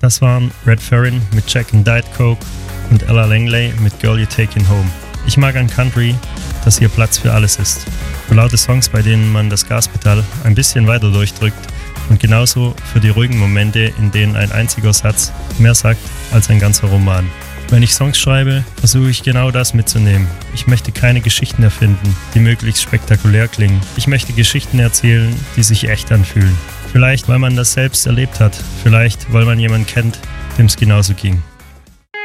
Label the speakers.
Speaker 1: Das waren Red Ferrin mit Jack and Diet Coke und Ella Langley mit Girl You Taking Home. Ich mag an Country, dass hier Platz für alles ist. Für laute Songs, bei denen man das Gaspedal ein bisschen weiter durchdrückt und genauso für die ruhigen Momente, in denen ein einziger Satz mehr sagt als ein ganzer Roman. Wenn ich Songs schreibe, versuche ich genau das mitzunehmen. Ich möchte keine Geschichten erfinden, die möglichst spektakulär klingen. Ich möchte Geschichten erzählen, die sich echt anfühlen. Vielleicht, weil man das selbst erlebt hat. Vielleicht, weil man jemanden kennt, dem es genauso ging.